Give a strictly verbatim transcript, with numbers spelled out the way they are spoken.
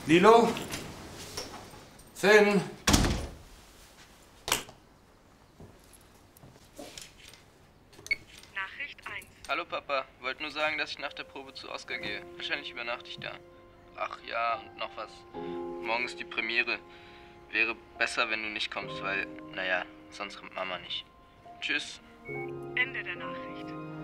Lilo? Finn? Nachricht eins. Hallo Papa, wollte nur sagen, dass ich nach der Probe zu Oskar gehe. Wahrscheinlich übernachte ich da. Ach ja, und noch was. Morgen ist die Premiere. Wäre besser, wenn du nicht kommst, weil, naja, sonst kommt Mama nicht. Tschüss. Ende der Nachricht.